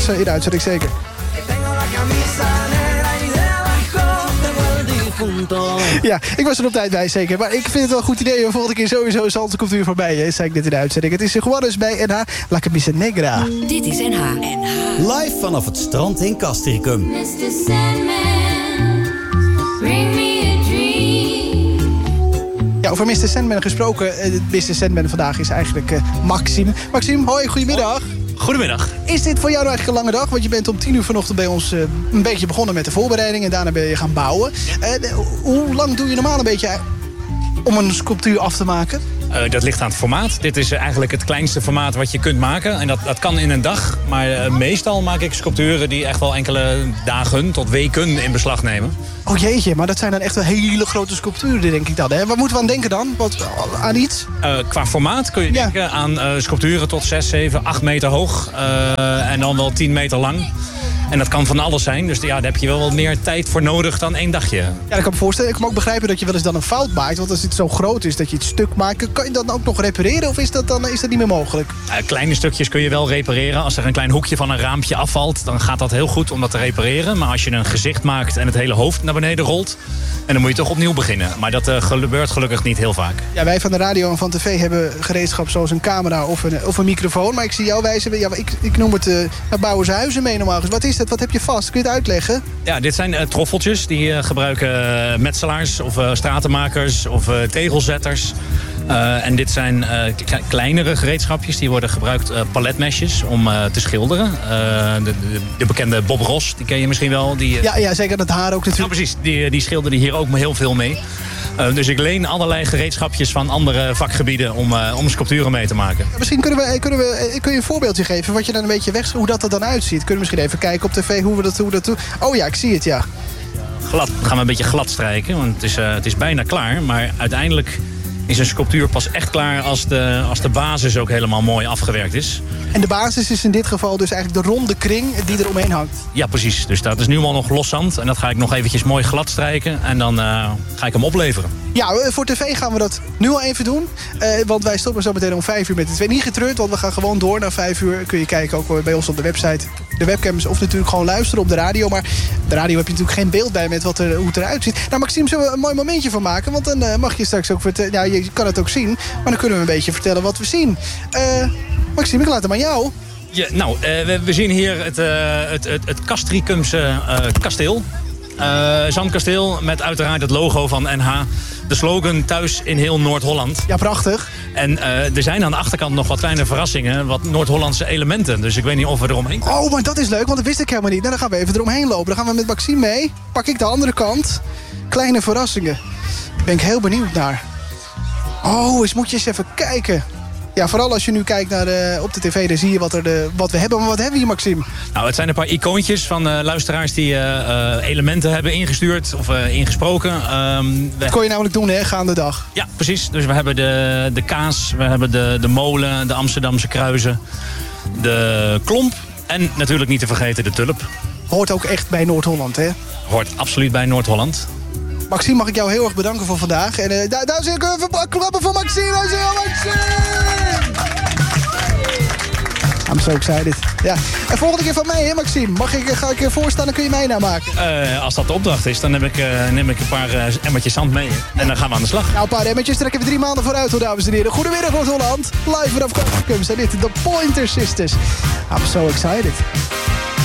In de uitzending zeker. Ja, ik was er op tijd bij, zeker. Maar ik vind het wel een goed idee. De volgende keer sowieso Zandse cultuur voorbij. Hè, zei ik net in de uitzending. Het is gewoon eens bij NH La Camisa Negra. Dit is NH. Live vanaf het strand in Castricum. Mr. Sandman, bring me a dream. Ja, over Mr. Sandman gesproken. Mr. Sandman vandaag is eigenlijk Maxime. Maxime, hoi, goedemiddag. Goedemiddag. Is dit voor jou nou eigenlijk een lange dag? Want je bent om 10:00 vanochtend bij ons een beetje begonnen met de voorbereiding. En daarna ben je gaan bouwen. Hoe lang doe je normaal een beetje om een sculptuur af te maken? Dat ligt aan het formaat. Dit is eigenlijk het kleinste formaat wat je kunt maken. En dat kan in een dag. Maar meestal maak ik sculpturen die echt wel enkele dagen tot weken in beslag nemen. Oh jeetje, maar dat zijn dan echt wel hele grote sculpturen, denk ik dan. Hè? Waar moeten we aan denken dan? Aan iets? Qua formaat kun je denken aan sculpturen tot 6, 7, 8 meter hoog. En dan wel 10 meter lang. En dat kan van alles zijn. Dus daar heb je wel wat meer tijd voor nodig dan 1 dagje. Ja, dat kan me voorstellen. Ik kan me ook begrijpen dat je wel eens dan een fout maakt. Want als het zo groot is dat je het stuk maakt, kan je dat dan ook nog repareren? Of is dat niet meer mogelijk? Kleine stukjes kun je wel repareren. Als er een klein hoekje van een raampje afvalt, dan gaat dat heel goed om dat te repareren. Maar als je een gezicht maakt en het hele hoofd naar beneden rolt, en dan moet je toch opnieuw beginnen. Maar dat gebeurt gelukkig niet heel vaak. Ja, wij van de radio en van tv hebben gereedschap zoals een camera of een microfoon. Maar ik zie jou wijzen. Ja, ik noem het bouwen ze huizen mee normaal. Dus wat is dat? Wat heb je vast? Kun je het uitleggen? Ja, dit zijn troffeltjes. Die gebruiken metselaars of stratenmakers of tegelzetters. En dit zijn kleinere gereedschapjes. Die worden gebruikt, paletmesjes, om te schilderen. De bekende Bob Ross, die ken je misschien wel. Ja, zeker het haar ook natuurlijk. Nou, precies, die schilderde hier ook heel veel mee. Dus ik leen allerlei gereedschapjes van andere vakgebieden om sculpturen mee te maken. Misschien kun je een voorbeeldje geven wat je dan een beetje hoe dat er dan uitziet. Kunnen we misschien even kijken op tv hoe we dat doen. Oh ja, ik zie het, ja. Glad, gaan we een beetje glad strijken, want het is bijna klaar. Maar uiteindelijk is een sculptuur pas echt klaar als de basis ook helemaal mooi afgewerkt is. En de basis is in dit geval dus eigenlijk de ronde kring die er omheen hangt. Ja, precies. Dus dat is nu al nog los zand. En dat ga ik nog eventjes mooi glad strijken. En dan ga ik hem opleveren. Ja, voor tv gaan we dat nu al even doen. Want wij stoppen zo meteen om 5:00 met de twee. Niet getreurd, want we gaan gewoon door naar 5:00. Kun je kijken ook bij ons op de website. De webcams of natuurlijk gewoon luisteren op de radio. Maar op de radio heb je natuurlijk geen beeld bij met hoe het eruit ziet. Nou, Maxime, zullen we een mooi momentje van maken? Want dan mag je straks ook vertellen. Ja, je kan het ook zien. Maar dan kunnen we een beetje vertellen wat we zien. Maxime, ik laat hem aan jou. Ja, nou, we zien hier het Castricumse kasteel. Zandkasteel met uiteraard het logo van NH. De slogan thuis in heel Noord-Holland. Ja, prachtig. En er zijn aan de achterkant nog wat kleine verrassingen. Wat Noord-Hollandse elementen. Dus ik weet niet of we eromheen komen. Oh, maar dat is leuk, want dat wist ik helemaal niet. Nou, dan gaan we even eromheen lopen. Dan gaan we met Maxime mee. Pak ik de andere kant. Kleine verrassingen. Daar ben ik heel benieuwd naar. Oh, moet je eens even kijken. Ja, vooral als je nu kijkt naar op de tv, dan zie je wat we hebben. Maar wat hebben we hier, Maxime? Nou, het zijn een paar icoontjes van luisteraars die elementen hebben ingestuurd of ingesproken. Dat kon je namelijk doen, hè, gaande dag. Ja, precies. Dus we hebben de kaas, we hebben de molen, de Amsterdamse kruizen, de klomp en natuurlijk niet te vergeten de tulp. Hoort ook echt bij Noord-Holland, hè? Hoort absoluut bij Noord-Holland. Maxime, mag ik jou heel erg bedanken voor vandaag. En daar zit ik even klappen voor Maxime. I'm so excited. Ja. En volgende keer van mij, hè, Maxime? Ga ik voorstaan, dan kun je mij namaken. Als dat de opdracht is, dan neem ik een paar emmertjes zand mee. En dan gaan we aan de slag. Nou, een paar emmertjes trekken we 3 maanden vooruit, hoor, dames en heren. Goedemiddag, Noord-Holland. Live vanaf Castricum zijn dit de Pointer Sisters. I'm so excited.